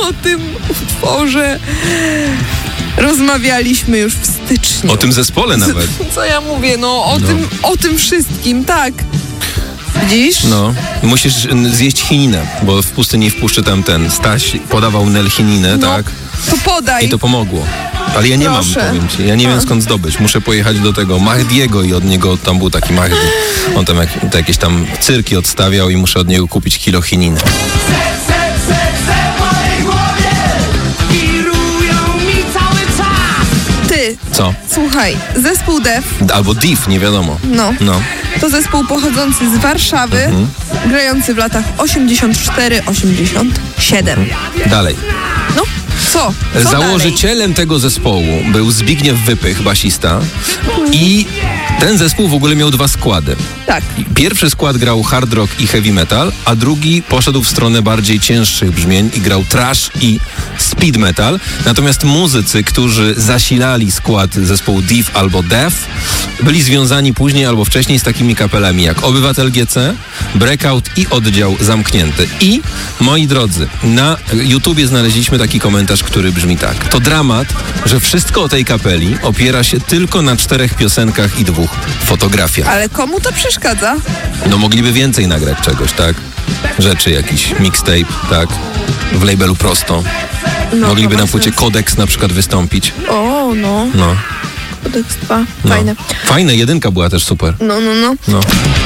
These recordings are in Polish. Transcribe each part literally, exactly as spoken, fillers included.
o tym utworze rozmawialiśmy już w styczniu. O tym zespole nawet. Co ja mówię, no o, No. Tym, o tym wszystkim, tak. Widzisz? No, musisz zjeść chininę, bo w pustyni w puszczy tam ten Staś podawał Nel chininę, No, tak? to podaj. I to pomogło. Ale ja nie Proszę. mam, powiem ci. Ja nie wiem skąd zdobyć. Muszę pojechać do tego Mahdiego i od niego, tam był taki Mahdi. On tam jak, te jakieś tam cyrki odstawiał i muszę od niego kupić kilo chininy. Ty, Co? słuchaj, zespół Def, Albo Div, nie wiadomo. no, No. to zespół pochodzący z Warszawy, Mhm. grający w latach osiemdziesiąt cztery osiemdziesiąt siedem. Dalej. No, co? co Założycielem tego zespołu był Zbigniew Wypych, basista. I ten zespół w ogóle miał dwa składy. dalej? Tak. Pierwszy skład grał hard rock i heavy metal, a drugi poszedł w stronę bardziej cięższych brzmień i grał thrash i speed metal. Natomiast muzycy, którzy zasilali skład zespołu Div albo Def, byli związani później albo wcześniej z takimi kapelami jak Obywatel G C, Breakout i Oddział Zamknięty. I, moi drodzy, na YouTubie znaleźliśmy taki komentarz, który brzmi tak. To dramat, że wszystko o tej kapeli opiera się tylko na czterech piosenkach i dwóch fotografiach. Ale komu to przeszkadza? No mogliby więcej nagrać czegoś, tak? Rzeczy, jakiś mixtape, tak? W labelu prosto. No, Mogliby to na masz płycie rację. Kodeks na przykład wystąpić. O, no. No. Kodeks dwa. no. Fajne. Fajne, jedynka była też super. No, no, no. No.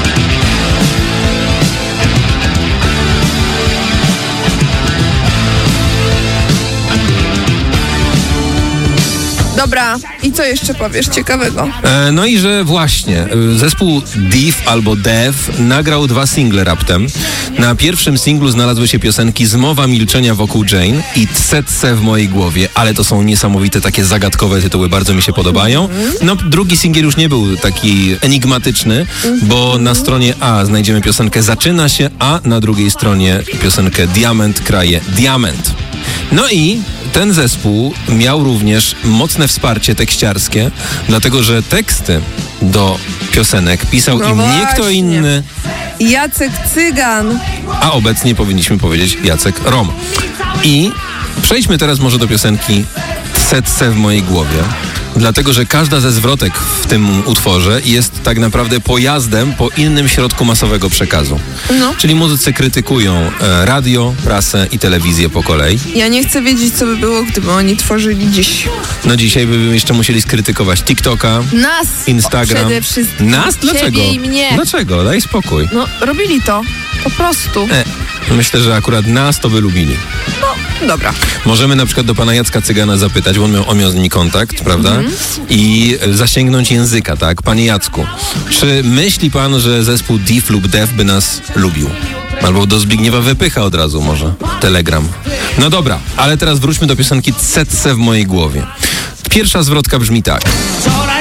Dobra, i co jeszcze powiesz ciekawego? E, no i że właśnie e, zespół Div albo Dev nagrał dwa single raptem. Na pierwszym singlu znalazły się piosenki Zmowa milczenia wokół Jane i Tsetse w mojej głowie, ale to są niesamowite takie zagadkowe tytuły, bardzo mi się podobają. No drugi singiel już nie był taki enigmatyczny, bo na stronie A znajdziemy piosenkę Zaczyna się, a na drugiej stronie piosenkę Diament kraje diament. No i ten zespół miał również mocne wsparcie tekściarskie, dlatego że teksty do piosenek pisał No im nie właśnie. kto inny, Jacek Cygan. a obecnie powinniśmy powiedzieć Jacek Rom. I przejdźmy teraz może do piosenki Tsetse w mojej głowie, dlatego że każda ze zwrotek w tym utworze jest tak naprawdę pojazdem po innym środku masowego przekazu. No. Czyli muzycy krytykują e, radio, prasę i telewizję po kolei. Ja nie chcę wiedzieć, co by było, gdyby oni tworzyli dziś. No dzisiaj by jeszcze musieli skrytykować TikToka, Nas! Instagram. Przede wszystkim. Nas? Dlaczego? Ciebie i mnie. Dlaczego? Daj spokój. No, robili to. Po prostu. E, myślę, że akurat nas to by lubili. Dobra. Możemy na przykład do pana Jacka Cygana zapytać, bo on miał, on miał z nimi kontakt, prawda? Mhm. I e, zasięgnąć języka, tak? Panie Jacku, czy myśli pan, że zespół Div lub Def by nas lubił? Albo do Zbigniewa Wypycha od razu może. Telegram. No dobra, ale teraz wróćmy do piosenki Tsetse w mojej głowie. Pierwsza zwrotka brzmi tak.